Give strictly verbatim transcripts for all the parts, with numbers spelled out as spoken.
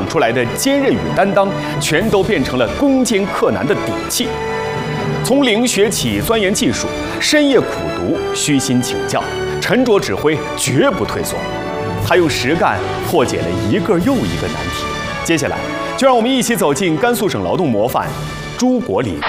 出来的坚韧与担当，全都变成了攻坚克难的底气。从零学起，钻研技术，深夜苦读，虚心请教，沉着指挥，绝不退缩。他用实干破解了一个又一个难题。接下来，就让我们一起走进甘肃省劳动模范朱国林。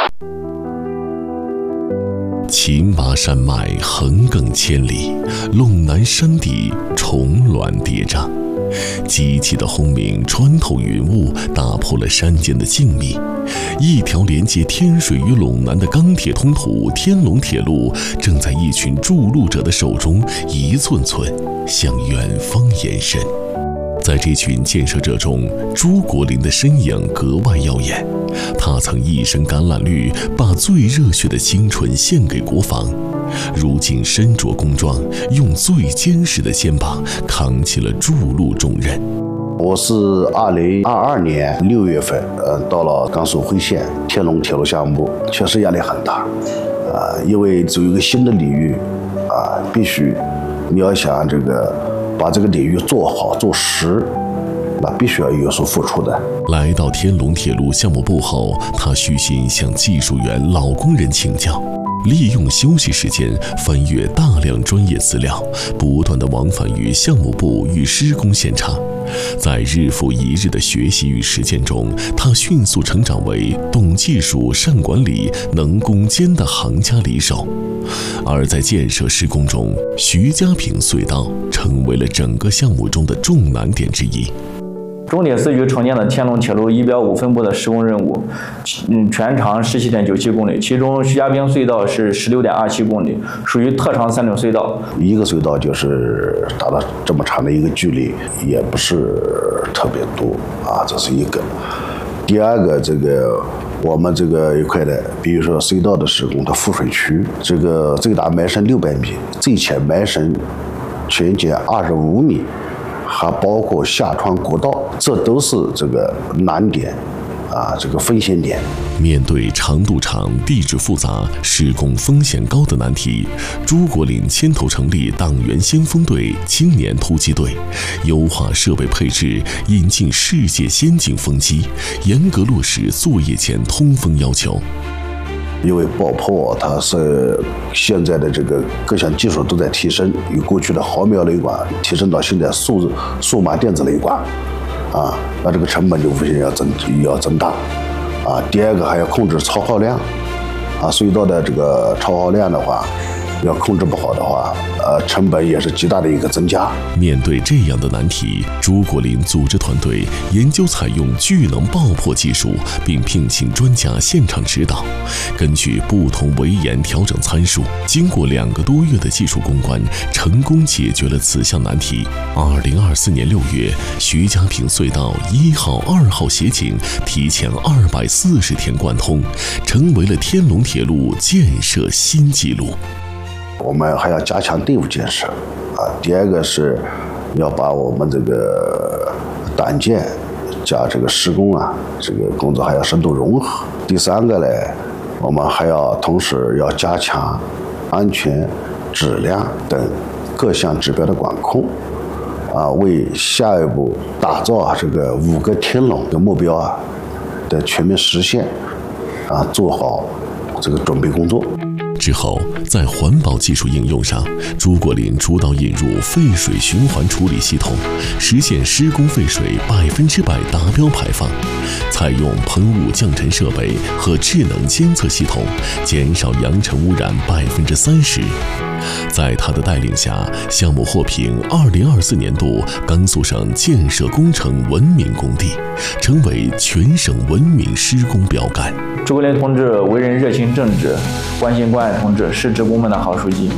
秦拔山脉横亘千里，陇南山地重峦叠嶂。激起的轰鸣穿透云雾，打破了山间的静谧。一条连接天水与陇南的钢铁通途天龙铁路，正在一群筑路者的手中一寸寸向远方延伸。在这群建设者中，朱国林的身影格外耀眼。他曾一身橄榄绿，把最热血的青春献给国防。如今身着工装，用最坚实的肩膀扛起了筑路重任。 我是二零二二年六月份，呃，到了甘肃徽县天龙铁路项目部，确实压力很大，啊、呃，因为走一个新的领域，啊、呃，必须你要想这个把这个领域做好做实，那必须要有所付出的。 来到天龙铁路项目部后，他虚心向技术员、老工人请教。利用休息时间翻阅大量专业资料，不断地往返于项目部与施工现场。在日复一日的学习与实践中，他迅速成长为懂技术、善管理、能攻坚的行家里手。而在建设施工中，徐家坪隧道成为了整个项目中的重难点之一。 重点是于承建的天龙铁路一标五分部的施工任务，嗯，全长十七点九七公里，其中徐家坪隧道是十六点二七公里，属于特长三种隧道。 一个隧道就是达到这么长的一个距离，也不是特别多啊，这是一个。第二个，这个我们这个一块的，比如说隧道的施工的覆水区，这个最大埋深六百米，最浅埋深全截二十五米。还包括下穿国道，这都是这个难点，啊，这个风险点。 面对长度长、地质复杂、施工风险高的难题，朱国林牵头成立党员先锋队、青年突击队，优化设备配置，引进世界先进风机，严格落实作业前通风要求。 因为爆破它是现在的这个各项技术都在提升，由过去的毫秒雷管提升到现在数数码电子雷管，啊，那这个成本就无限要增要增大，啊，第二个还要控制超耗量，啊，隧道的这个超耗量的话，要控制不好的话，呃，成本也是极大的一个增加。 面对这样的难题，朱国林组织团队研究采用聚能爆破技术，并聘请专家现场指导，根据不同围岩调整参数，经过两个多月的技术攻关，成功解决了此项难题。二零二四年六月，徐家坪隧道一号、二号协警提前二百四十天贯通，成为了天龙铁路建设新纪录。 我们还要加强队伍建设，啊，第二个是要把我们这个党建加这个施工啊，这个工作还要深度融合。第三个呢，我们还要同时要加强安全、质量等各项指标的管控，啊，为下一步打造这个五个天龙的目标啊的全面实现，啊，做好这个准备工作。 之后，在环保技术应用上，朱国林主导引入废水循环处理系统，实现施工废水百分之百达标排放，采用喷雾降尘设备和智能监测系统，减少扬尘污染百分之三十。在他的带领下，项目获评二零二四年度甘肃省建设工程文明工地，成为全省文明施工标杆。 朱国林同志为人热情正直，关心关爱同志，是职工们的好书记。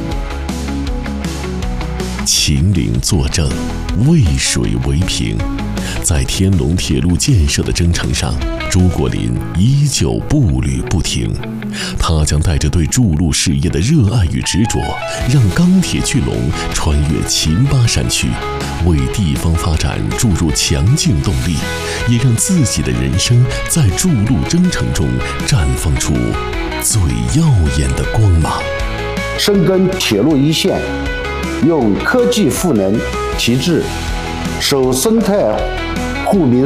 秦岭作证，渭水为凭。在天龙铁路建设的征程上，朱国林依旧步履不停。他将带着对筑路事业的热爱与执着，让钢铁巨龙穿越秦巴山区，为地方发展注入强劲动力，也让自己的人生在筑路征程中绽放出最耀眼的光芒。 深耕铁路一线，用科技赋能提质，守生态护民